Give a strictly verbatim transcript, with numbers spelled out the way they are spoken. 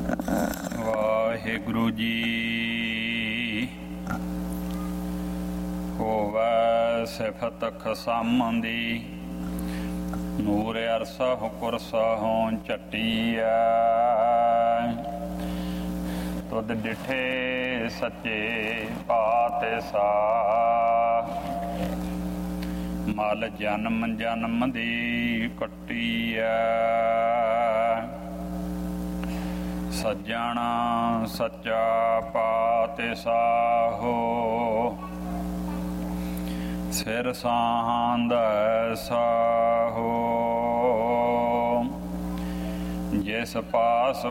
ਵਾਹਿਗੁਰੂ ਜੀ। ਹੋਵੈ ਸਿਫਤ ਖਸਮ ਦੀ, ਨੂਰ ਅਰਸਾ ਕੁਰਸਾ ਹੋਂ ਝਟੀਐ। ਤੁਧ ਡਿਠੇ ਸੱਚੇ ਪਾਤਸ਼ਾਹ, ਮਲ ਜਨਮ ਜਨਮ ਦੀ ਕੱਟੀਐ। ਸੱਜਣ ਸੱਚਾ ਪਾਤਸ਼ਾਹੋ, ਸਿਰ ਸਾਂਧੈ ਸਾਹੋ। ਜਿਸ ਪਾਸ